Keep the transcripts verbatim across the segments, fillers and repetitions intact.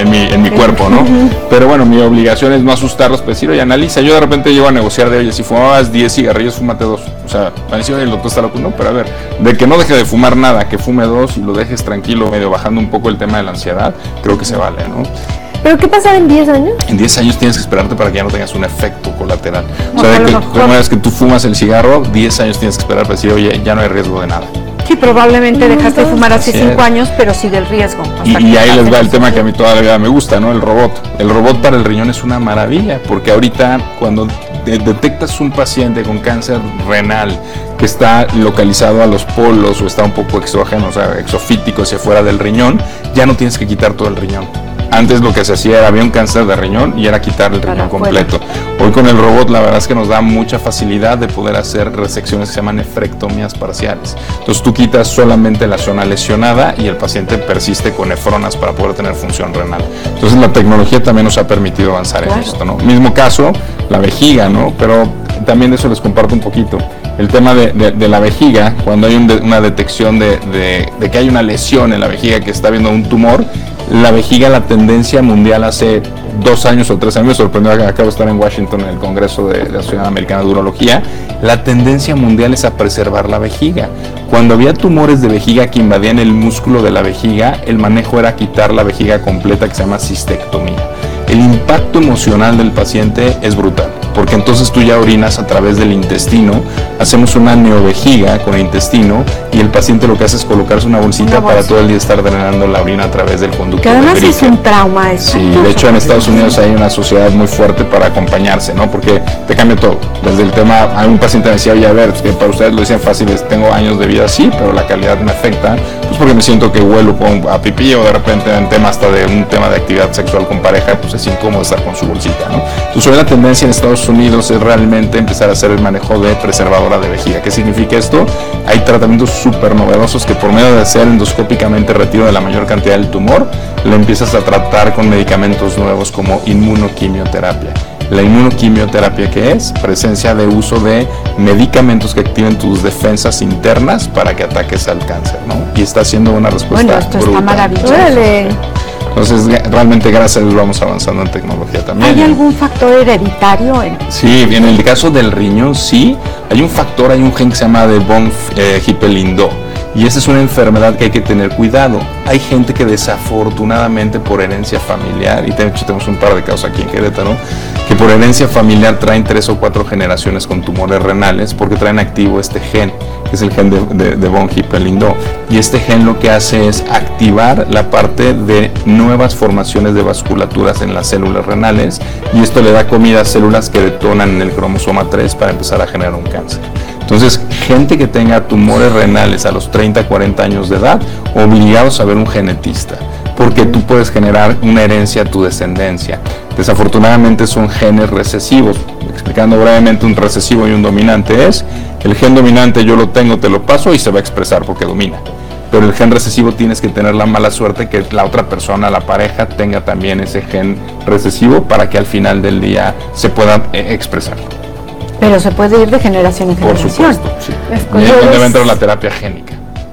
en mi, en mi cuerpo, ¿no? Pero bueno, mi obligación es no asustarlos, pues decir, oye, analiza. Yo de repente llego a negociar de, oye, si fumabas diez cigarrillos, fúmate dos. O sea, me decía, oye, el doctor está loco, no, pero a ver, de que no deje de fumar nada, que fume dos y lo dejes tranquilo, medio bajando un poco el tema de la ansiedad, creo que se vale, ¿no? ¿Pero qué pasa en diez años? En diez años tienes que esperarte para que ya no tengas un efecto colateral. O sea, de que una vez que tú fumas el cigarro, diez años tienes que esperar para decir, oye, ya no hay riesgo de nada. Sí, probablemente dejaste de fumar hace Así cinco es. años, pero sigue el riesgo. Y, y ahí les va el tema que a mí toda la vida me gusta, ¿no? El robot. El robot para el riñón es una maravilla, porque ahorita cuando de- detectas un paciente con cáncer renal que está localizado a los polos o está un poco exógeno, o sea, exofítico hacia afuera del riñón, ya no tienes que quitar todo el riñón. Antes lo que se hacía era, había un cáncer de riñón y era quitar el riñón completo. Hoy con el robot la verdad es que nos da mucha facilidad de poder hacer resecciones que se llaman nefrectomías parciales. Entonces tú quitas solamente la zona lesionada y el paciente persiste con nefronas para poder tener función renal. Entonces la tecnología también nos ha permitido avanzar claro. en esto, ¿no? Mismo caso, la vejiga, ¿no? Pero también de eso les comparto un poquito. El tema de, de, de la vejiga, cuando hay un de, una detección de, de, de que hay una lesión en la vejiga, que está viendo un tumor, la vejiga, la tendencia mundial hace dos años o tres años, me sorprendió, acabo de estar en Washington en el Congreso de, de la Sociedad Americana de Urología, la tendencia mundial es a preservar la vejiga. Cuando había tumores de vejiga que invadían el músculo de la vejiga, el manejo era quitar la vejiga completa, que se llama cistectomía. El impacto emocional del paciente es brutal, porque entonces tú ya orinas a través del intestino, hacemos una neovejiga con el intestino y el paciente lo que hace es colocarse una bolsita una para todo el día estar drenando la orina a través del conducto. Que además es un trauma eso. Sí, de hecho en Estados Unidos hay una sociedad muy fuerte para acompañarse, ¿no? Porque te cambia todo. Desde el tema, a un paciente me decía, oye, a ver, es que para ustedes lo dicen fácil, es, tengo años de vida, sí, pero la calidad me afecta, pues porque me siento que huelo con, a pipí o de repente en tema hasta de un tema de actividad sexual con pareja, pues es incómodo estar con su bolsita, ¿no? Entonces hoy la tendencia en Estados Unidos es realmente empezar a hacer el manejo de preservadora de vejiga. ¿Qué significa esto? Hay tratamientos súper novedosos que por medio de hacer endoscópicamente retiro de la mayor cantidad del tumor, lo empiezas a tratar con medicamentos nuevos como inmunoquimioterapia. La inmunoquimioterapia, ¿qué es? Presencia de uso de medicamentos que activen tus defensas internas para que ataques al cáncer, ¿no? Y está haciendo una respuesta Bueno, esto brutal. está maravilloso. Entonces, realmente gracias a Dios vamos avanzando en tecnología también. ¿Hay algún factor hereditario? En... Sí, en el caso del riñón sí, hay un factor, hay un gen que se llama de von eh, Hippel-Lindau. Y esa es una enfermedad que hay que tener cuidado. Hay gente que desafortunadamente por herencia familiar, y de hecho tenemos un par de casos aquí en Querétaro, que por herencia familiar traen tres o cuatro generaciones con tumores renales porque traen activo este gen, que es el gen de, de, de von Hippel-Lindau. Y este gen lo que hace es activar la parte de nuevas formaciones de vasculaturas en las células renales, y esto le da comida a células que detonan en el cromosoma tres para empezar a generar un cáncer. Entonces, gente que tenga tumores renales a los treinta, cuarenta años de edad, obligados a ver un genetista, porque tú puedes generar una herencia a tu descendencia. Desafortunadamente son genes recesivos. Explicando brevemente, un recesivo y un dominante es, el gen dominante yo lo tengo, te lo paso y se va a expresar porque domina. Pero el gen recesivo tienes que tener la mala suerte que la otra persona, la pareja, tenga también ese gen recesivo para que al final del día se pueda eh, expresar. Pero se puede ir de generación en generación. Por supuesto, sí. Y es donde va a entrar la terapia génica.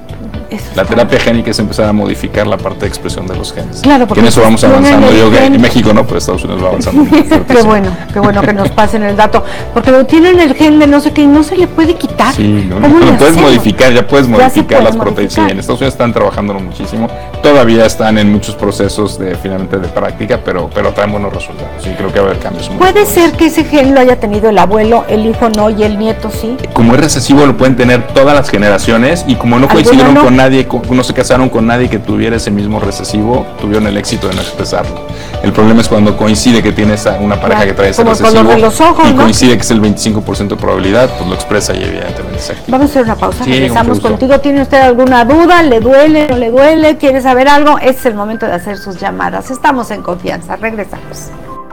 La terapia génica es empezar a modificar la parte de expresión de los genes. Claro, porque en eso vamos avanzando. Yo que en México no, pero Estados Unidos va avanzando. Qué bueno, qué bueno que nos pasen el dato. Porque lo tienen el gen de no sé qué y no se le puede quitar. Sí, no, no, lo puedes modificar, ya puedes modificar las proteínas. Sí, en Estados Unidos están trabajándolo muchísimo. Todavía están en muchos procesos de finalmente de práctica, pero, pero traen buenos resultados. Sí, creo que va a haber cambios. Puede ser que ese gen lo haya tenido el abuelo, el hijo no y el nieto sí. Como es recesivo lo pueden tener todas las generaciones, y como no coincidieron no? con nadie, no se casaron con nadie que tuviera ese mismo recesivo, tuvieron el éxito de no expresarlo. El problema es cuando coincide que tienes una pareja claro, que trae ese recesivo de los ojos, y ¿no? coincide que es el veinticinco por ciento de probabilidad, pues lo expresa y evidentemente se activa. Vamos a hacer una pausa, sí, regresamos contigo. ¿Tiene usted alguna duda? ¿Le duele? ¿No le duele? ¿Quiere saber algo? Este es el momento de hacer sus llamadas. Estamos en confianza. Regresamos.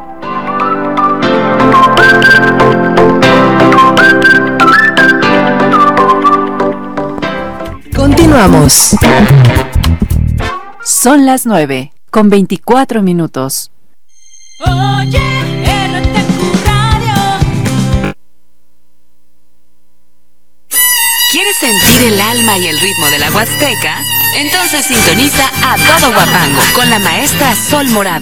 Continuamos. Son las nueve con veinticuatro minutos. Oye, R T Q Radio. ¿Quieres sentir el alma y el ritmo de la Huasteca? Entonces sintoniza A Todo Guapango con la maestra Sol Morado.